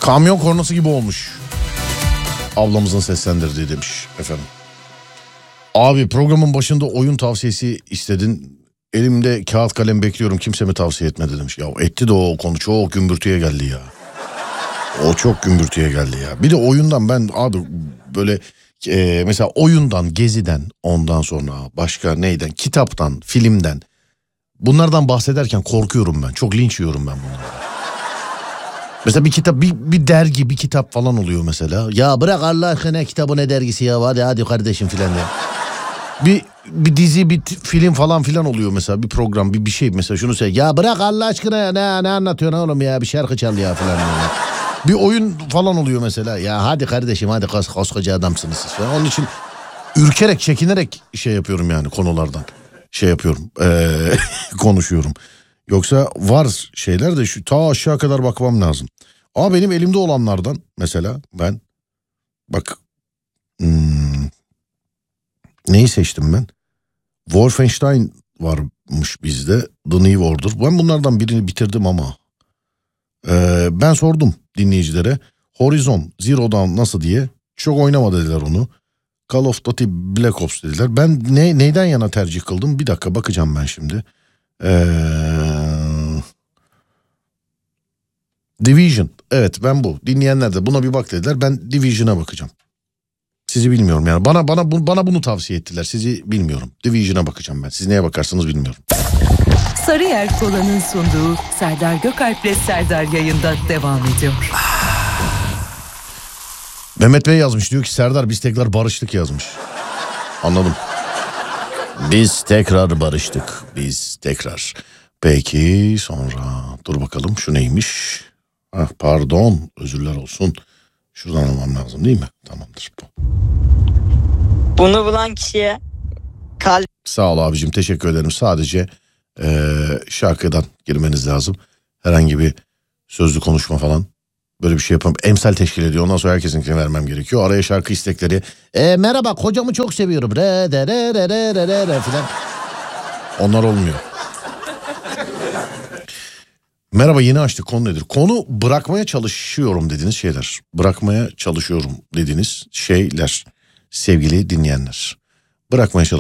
Kamyon kornası gibi olmuş. Ablamızın seslendirdiği demiş efendim. Abi programın başında oyun tavsiyesi istedin. Elimde kağıt kalem bekliyorum, kimse mi tavsiye etmedi demiş. Ya etti de o konu çok gümbürtüye geldi ya. O çok gümbürtüye geldi ya. Bir de oyundan ben abi böyle mesela oyundan, geziden, ondan sonra başka neyden, kitaptan, filmden, bunlardan bahsederken korkuyorum ben. Çok linç yiyorum ben bunlardan. Mesela bir kitap, bir dergi, bir kitap falan oluyor mesela. Ya bırak Allah aşkına, kitabı ne dergisi ya, hadi kardeşim filan ya. Bir dizi, bir film falan filan oluyor mesela, bir program, bir şey mesela, şunu söyle. Ya bırak Allah aşkına ya, ne anlatıyorsun oğlum ya, bir şarkı çal ya filan ya. Bir oyun falan oluyor mesela. Ya hadi kardeşim, hadi koskoca adamsınız siz falan. Onun için ürkerek, çekinerek şey yapıyorum yani, konulardan. Şey yapıyorum, konuşuyorum. Yoksa var şeyler de şu ta aşağı kadar bakmam lazım. Ama benim elimde olanlardan mesela ben bak neyi seçtim ben? Wolfenstein varmış bizde. The New Order. Ben bunlardan birini bitirdim ama ben sordum dinleyicilere. Horizon Zero Dawn nasıl diye. Çok oynama dediler onu. Call of Duty Black Ops dediler. Ben neyden yana tercih kıldım? Bir dakika bakacağım ben şimdi. Division. Evet, ben bu. Dinleyenler de buna bir bak dediler. Ben Division'a bakacağım. Sizi bilmiyorum yani. Bana bunu tavsiye ettiler. Sizi bilmiyorum. Division'a bakacağım ben. Siz neye bakarsınız bilmiyorum. Sarıyer Kola'nın sunduğu Serdar Gökalp'le Serdar yayında devam ediyor. Mehmet Bey yazmış, diyor ki Serdar biz tekrar barıştık yazmış. Anladım. Biz tekrar barıştık. Biz tekrar. Peki sonra dur bakalım şu neymiş? Pardon, özürler olsun. Şuradan almam lazım değil mi? Tamamdır. Bunu bulan kişiye kalp. Sağ ol abicim, teşekkür ederim. Sadece şarkıdan girmeniz lazım. Herhangi bir sözlü konuşma falan. Böyle bir şey yapamam. Emsal teşkil ediyor. Ondan sonra herkesinkini vermem gerekiyor. Araya şarkı istekleri. Merhaba, kocamı çok seviyorum. Re filan. Onlar olmuyor. Merhaba, yeni açtık, konu nedir? Konu bırakmaya çalışıyorum dediğiniz şeyler. Bırakmaya çalışıyorum dediğiniz şeyler sevgili dinleyenler. Bırakmaya çalışıyorum.